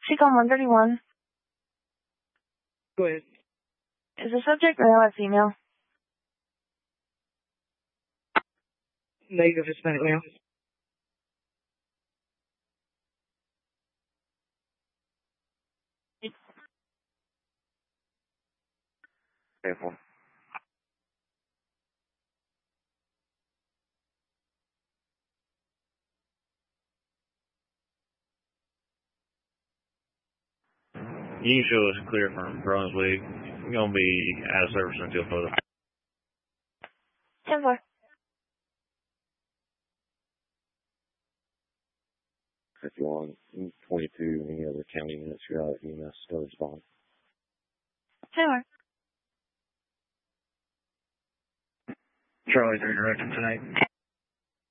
Seacom 131. Go ahead. Is the subject male or female? Native Hispanic male. Careful. You can show us clear from Brunswick. We're going to be out of service until further. 10-4. If you want 22, any other county units, you're out at EMS, still respond. 10-4. Charlie's redirected tonight.